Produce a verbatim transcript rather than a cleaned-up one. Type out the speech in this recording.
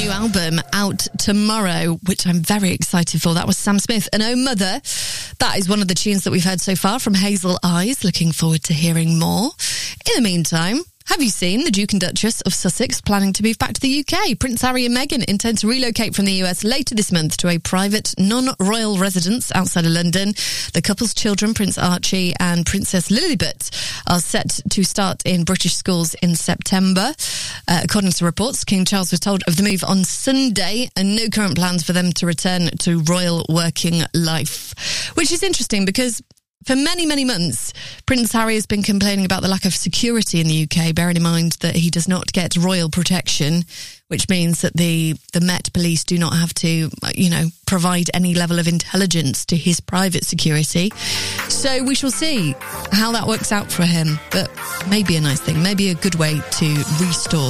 new album out tomorrow, which I'm very excited for. That was Sam Smith and Oh Mother. That is one of the tunes that we've heard so far from Hazel Eyes. Looking forward to hearing more. In the meantime, have you seen the Duke and Duchess of Sussex planning to move back to the U K? Prince Harry and Meghan intend to relocate from the U S later this month to a private, non-royal residence outside of London. The couple's children, Prince Archie and Princess Lilibet, are set to start in British schools in September. Uh, according to reports, King Charles was told of the move on Sunday and no current plans for them to return to royal working life. Which is interesting because for many, many months, Prince Harry has been complaining about the lack of security in the U K, bearing in mind that he does not get royal protection, which means that the, the Met Police do not have to, you know, provide any level of intelligence to his private security. So we shall see how that works out for him. But maybe a nice thing, maybe a good way to restore